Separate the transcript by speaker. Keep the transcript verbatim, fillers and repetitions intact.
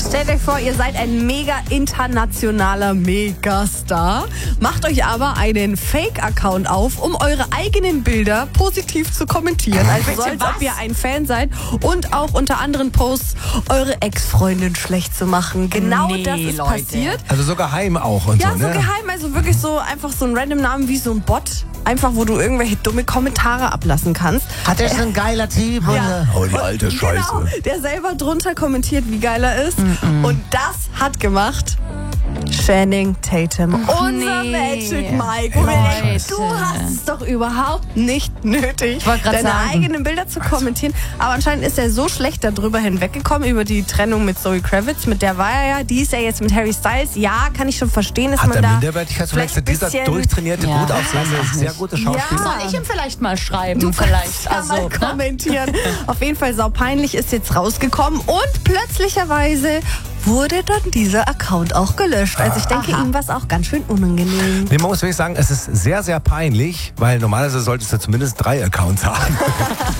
Speaker 1: Stellt euch vor, ihr seid ein mega internationaler Megastar, macht euch aber einen Fake-Account auf, um eure eigenen Bilder positiv zu kommentieren. Also so, als ob ihr ein Fan seid und auch unter anderen Posts eure Ex-Freundin schlecht zu machen. Genau
Speaker 2: Nee,
Speaker 1: das ist
Speaker 2: Leute.
Speaker 1: passiert.
Speaker 3: Also so geheim auch und
Speaker 1: Ja,
Speaker 3: so,
Speaker 1: so
Speaker 3: ne?
Speaker 1: geheim, also wirklich so einfach so ein random Namen wie so ein Bot. Einfach, wo du irgendwelche dumme Kommentare ablassen kannst.
Speaker 3: Hat er so ein geiler Typ?
Speaker 1: Ja.
Speaker 3: Oh, die alte Scheiße.
Speaker 1: Genau, der selber drunter kommentiert, wie geil er ist. Mm-mm. Und das hat gemacht Channing Tatum.
Speaker 2: Ach,
Speaker 1: Unser
Speaker 2: nee.
Speaker 1: Magic Mike. Und wir denken, du hast es doch überhaupt nicht nötig,
Speaker 2: wollte grad
Speaker 1: deine
Speaker 2: sagen.
Speaker 1: eigenen Bilder zu kommentieren. Aber anscheinend ist er so schlecht darüber hinweggekommen, über die Trennung mit Zoe Kravitz. Mit der war er ja. Die ist ja jetzt mit Harry Styles. Ja, kann ich schon verstehen, dass
Speaker 3: Hat
Speaker 1: man
Speaker 3: er
Speaker 1: da
Speaker 3: Minderwertigkeitskomplexe?
Speaker 1: vielleicht
Speaker 3: Dieser
Speaker 1: bisschen-
Speaker 3: durchtrainierte,
Speaker 2: Ja.
Speaker 3: gut aussehende, sehr gute Schauspieler.
Speaker 2: Soll ich ihm vielleicht mal schreiben?
Speaker 1: Du
Speaker 2: vielleicht.
Speaker 1: kannst ja
Speaker 2: Also,
Speaker 1: mal
Speaker 2: ne?
Speaker 1: kommentieren. Auf jeden Fall saupeinlich ist jetzt rausgekommen und plötzlicherweise wurde dann dieser Account auch gelöscht. Also ich denke,
Speaker 2: Aha.
Speaker 1: ihm war es auch ganz schön unangenehm.
Speaker 3: Nee, man muss wirklich sagen, es ist sehr, sehr peinlich, weil normalerweise solltest du zumindest drei Accounts haben.